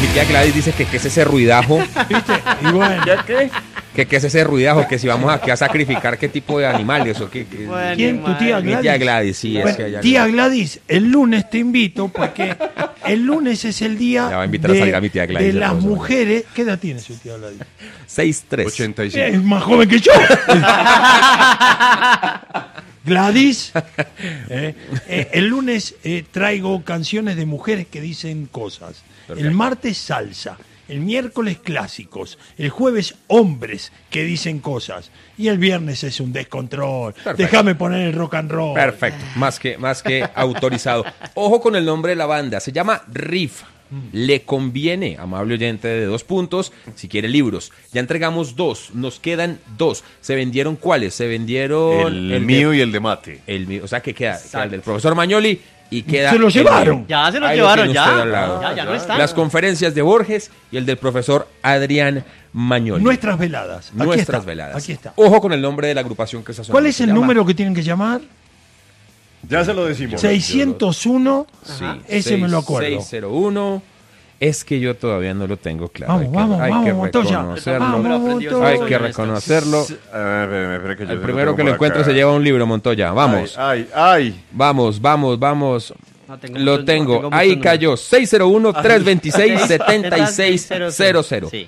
Mi tía Gladys dice que qué es ese ruidajo. ¿Viste? Y bueno, ¿Qué? ¿Qué es ese ruidajo? Que si vamos aquí a sacrificar qué tipo de animales o qué. ¿quién? ¿Tu tía Mi Gladys? tía Gladys, sí, Bueno, es que allá. tía Gladys, el lunes te invito porque el lunes es el día La va a invitar a salir a mi tía Gladys de de las Rosa, mujeres. ¿Qué edad tiene su tía Gladys? 6'3". 85. Es más joven que yo. Gladys, el lunes traigo canciones de mujeres que dicen cosas. Perfecto. El martes salsa, el miércoles clásicos, el jueves hombres que dicen cosas y el viernes es un descontrol. Perfecto. Déjame poner el rock and roll. Perfecto, más que autorizado. Ojo con el nombre de la banda, se llama Riff. Le conviene, amable oyente de 2 puntos, si quiere libros. Ya entregamos 2, nos quedan 2. ¿Se vendieron cuáles? Se vendieron El mío y el de Mate. el mío, o sea que queda el del profesor Mañoli y queda Se lo el llevaron. mío. Ya se lo Ahí llevaron, tiene usted ya. al lado. Ya no está. Las conferencias de Borges y el del profesor Adrián Mañoli. Nuestras veladas. Aquí Nuestras está, veladas. Aquí está. Ojo con el nombre de la agrupación que está sonando. ¿Cuál es Se el llama- número que tienen que llamar? Ya se lo decimos. 601. Sí, Ese me lo acuerdo. 601. Es que yo todavía no lo tengo claro. Vamos, hay vamos, que Montoya. reconocerlo. Vamos, Montoya. Hay que reconocerlo. Espera que yo El se primero tengo que lo por encuentre acá. se lleva un libro, Montoya. Vamos. Ay. Vamos. No Lo tengo. muchos Ahí números. cayó. 601-326-7600. Sí.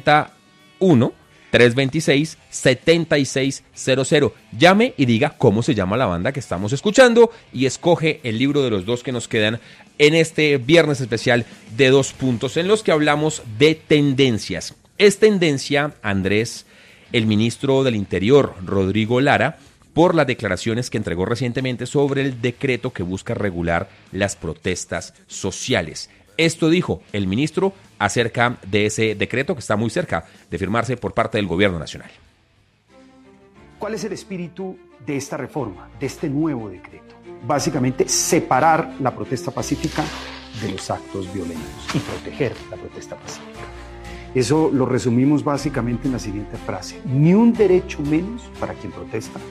61-326-7600. Llame y diga cómo se llama la banda que estamos escuchando y escoge el libro de los 2 que nos quedan en este viernes especial de 2 puntos en los que hablamos de tendencias. Es tendencia, Andrés, el ministro del Interior, Rodrigo Lara, por las declaraciones que entregó recientemente sobre el decreto que busca regular las protestas sociales. Esto dijo el ministro acerca de ese decreto que está muy cerca de firmarse por parte del gobierno nacional. ¿Cuál es el espíritu de esta reforma, de este nuevo decreto? Básicamente, separar la protesta pacífica de los actos violentos y proteger la protesta pacífica. Eso lo resumimos básicamente en la siguiente frase: ni un derecho menos para quien protesta,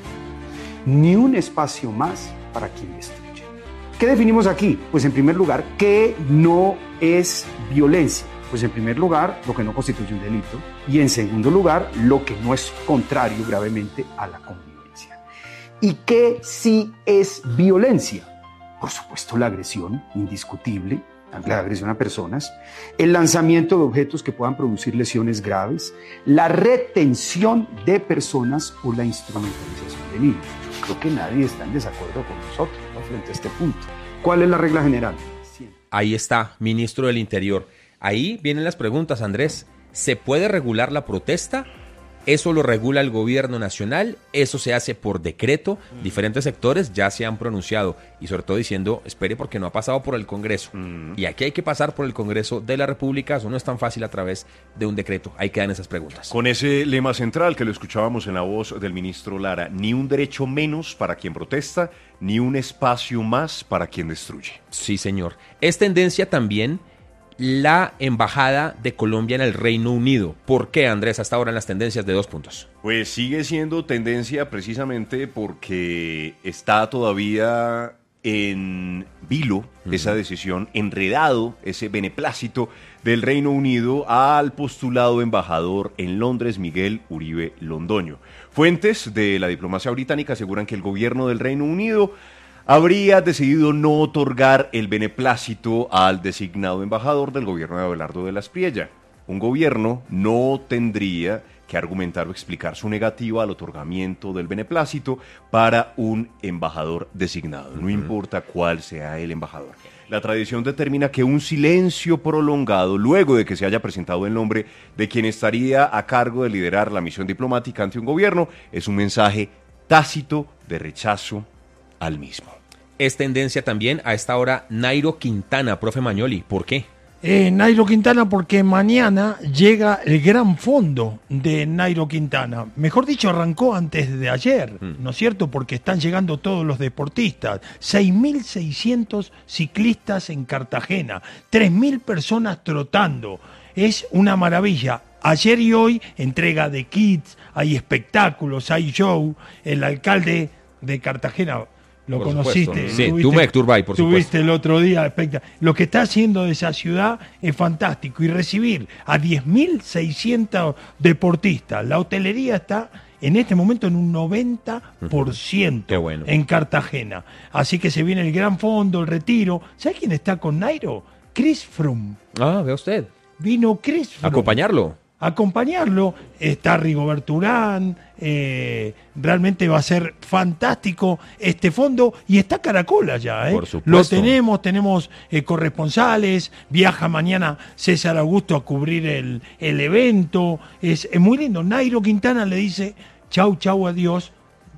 ni un espacio más para quien destruye. ¿Qué definimos aquí? Pues en primer lugar, ¿qué no es violencia? Pues en primer lugar, lo que no constituye un delito, y en segundo lugar, lo que no es contrario gravemente a la convivencia. ¿Y qué sí es violencia? Por supuesto, la agresión indiscutible, la agresión a personas, el lanzamiento de objetos que puedan producir lesiones graves, la retención de personas o la instrumentalización de niños. Creo que nadie está en desacuerdo con nosotros, ¿no?, frente a este punto. ¿Cuál es la regla general? Ahí está, ministro del Interior. Ahí vienen las preguntas, Andrés. ¿Se puede regular la protesta? ¿Eso lo regula el gobierno nacional? ¿Eso se hace por decreto? Diferentes sectores ya se han pronunciado y sobre todo diciendo, espere porque no ha pasado por el Congreso. Y aquí hay que pasar por el Congreso de la República. Eso no es tan fácil a través de un decreto. Ahí quedan esas preguntas. Con ese lema central que lo escuchábamos en la voz del ministro Lara: ni un derecho menos para quien protesta, ni un espacio más para quien destruye. Sí, señor. Es tendencia también la embajada de Colombia en el Reino Unido. ¿Por qué, Andrés, hasta ahora en las tendencias de 2 puntos? Pues sigue siendo tendencia precisamente porque está todavía en vilo esa decisión, enredado ese beneplácito del Reino Unido al postulado embajador en Londres, Miguel Uribe Londoño. Fuentes de la diplomacia británica aseguran que el gobierno del Reino Unido habría decidido no otorgar el beneplácito al designado embajador del gobierno de Abelardo de la Espriella. Un gobierno no tendría que argumentar o explicar su negativa al otorgamiento del beneplácito para un embajador designado, no importa cuál sea el embajador. La tradición determina que un silencio prolongado, luego de que se haya presentado el nombre de quien estaría a cargo de liderar la misión diplomática ante un gobierno, es un mensaje tácito de rechazo al mismo. Es tendencia también a esta hora Nairo Quintana, profe Mañoli. ¿Por qué? Nairo Quintana, porque mañana llega el gran fondo de Nairo Quintana. Mejor dicho, arrancó antes de ayer, ¿no es cierto? Porque están llegando todos los deportistas. 6.600 ciclistas en Cartagena, 3.000 personas trotando. Es una maravilla. Ayer y hoy, entrega de kits, hay espectáculos, hay show. El alcalde de Cartagena, Lo Por conociste. supuesto. Sí, Tumek Turbay, por supuesto. Tuviste el otro día, espectacular. Lo que está haciendo de esa ciudad es fantástico. Y recibir a 10.600 deportistas. La hotelería está en este momento en un 90% Qué bueno. en Cartagena. Así que se viene el gran fondo, el retiro. ¿Sabe quién está con Nairo? Chris Froome. Ah, vea usted. Vino Chris Froome. Acompañarlo, está Rigoberto Urán, realmente va a ser fantástico este fondo, y está Caracol allá, Por supuesto. Lo tenemos corresponsales, viaja mañana César Augusto a cubrir el evento, es muy lindo. Nairo Quintana le dice chau, adiós,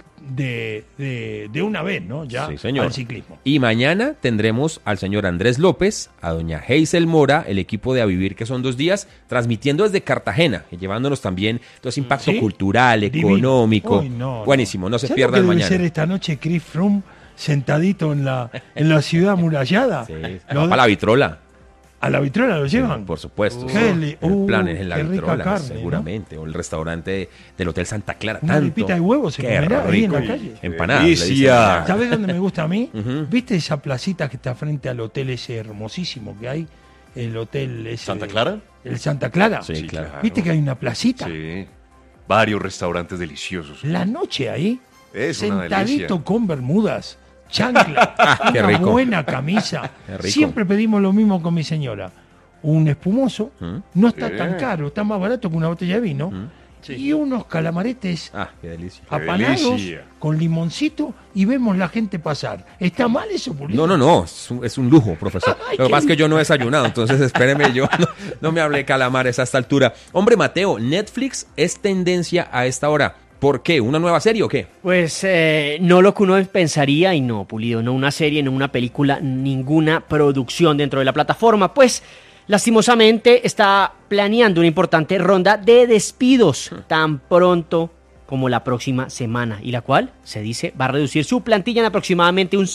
de una vez, ¿no? Ya Sí, señor. al ciclismo. Y mañana tendremos al señor Andrés López, a doña Hazel Mora, el equipo de A Vivir, que son 2 días, transmitiendo desde Cartagena, y llevándonos también todo ese impacto ¿Sí? cultural, Divino. económico. Uy, no, Buenísimo, no se ¿Sabes pierdan lo que mañana. debe ser esta noche Chris Froome sentadito en la ciudad amurallada? Sí, Lo- para la vitrola. ¿A la vitrola lo llevan? Por supuesto. Qué sí. li- El plan es en la qué rica vitrola, carne, seguramente. O el restaurante del Hotel Santa Clara. Una tanto. arepita de huevo se Qué comerá ahí en la rico. calle. Empanadas. le dicen Delicia. allá. ¿Sabes dónde me gusta a mí? Ujú. ¿Viste esa placita que está frente al hotel ese hermosísimo que hay? El hotel ese. ¿Santa Clara? El Santa Clara. Sí, claro. ¿Viste que hay una placita? Sí. Varios restaurantes deliciosos. La noche ahí, Es una sentadito delicia. con bermudas, chancla, Qué una rico. buena camisa. Qué rico. Siempre pedimos lo mismo con mi señora. Un espumoso, no está Sí. tan caro, está más barato que una botella de vino. Y unos calamaretes Ah, qué delicia. apanados delicia. con limoncito, y vemos la gente pasar. ¿Está mal eso, Pulido? No, es un lujo, profesor. Ay, Lo que qué pasa es que yo no he desayunado, entonces espéreme, yo no me hable de calamares a esta altura. Hombre, Mateo, Netflix es tendencia a esta hora. ¿Por qué? ¿Una nueva serie o qué? Pues no lo que uno pensaría, y no, Pulido, no una serie, no una película, ninguna producción dentro de la plataforma, pues lastimosamente está planeando una importante ronda de despidos tan pronto como la próxima semana, y la cual, se dice, va a reducir su plantilla en aproximadamente un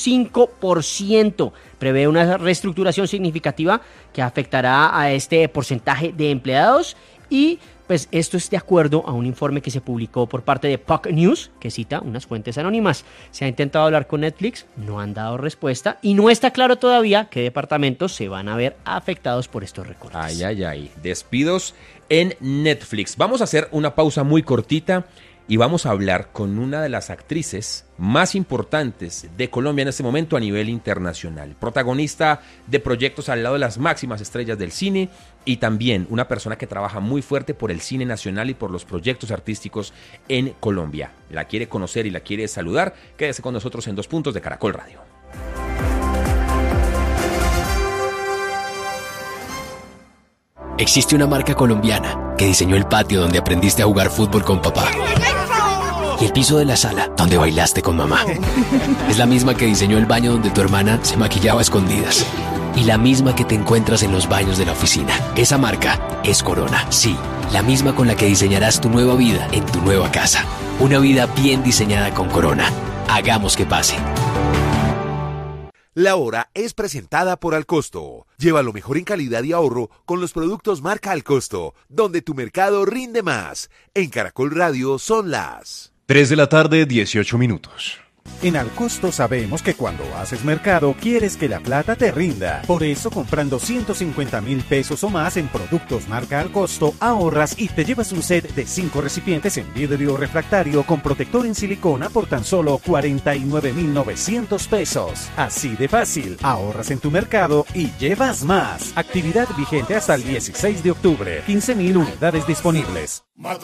5%. Prevé una reestructuración significativa que afectará a este porcentaje de empleados, y pues esto es de acuerdo a un informe que se publicó por parte de Puck News, que cita unas fuentes anónimas. Se ha intentado hablar con Netflix, no han dado respuesta, y no está claro todavía qué departamentos se van a ver afectados por estos recortes. Ay. Despidos en Netflix. Vamos a hacer una pausa muy cortita y vamos a hablar con una de las actrices más importantes de Colombia en este momento a nivel internacional. Protagonista de proyectos al lado de las máximas estrellas del cine, y también una persona que trabaja muy fuerte por el cine nacional y por los proyectos artísticos en Colombia. La quiere conocer y la quiere saludar. Quédese con nosotros en 2 Puntos de Caracol Radio. Existe una marca colombiana que diseñó el patio donde aprendiste a jugar fútbol con papá y el piso de la sala donde bailaste con mamá. Es la misma que diseñó el baño donde tu hermana se maquillaba a escondidas y la misma que te encuentras en los baños de la oficina. Esa marca es Corona, sí, la misma con la que diseñarás tu nueva vida en tu nueva casa. Una vida bien diseñada con Corona. Hagamos que pase. La Hora es presentada por Alcosto. Lleva lo mejor en calidad y ahorro con los productos marca Alcosto, donde tu mercado rinde más. En Caracol Radio son las 3 de la tarde, 18 minutos. En Alcosto sabemos que cuando haces mercado quieres que la plata te rinda. Por eso, comprando 150.000 pesos o más en productos marca Alcosto, ahorras y te llevas un set de 5 recipientes en vidrio refractario con protector en silicona por tan solo 49.900 pesos. Así de fácil, ahorras en tu mercado y llevas más. Actividad vigente hasta el 16 de octubre. 15.000 unidades disponibles.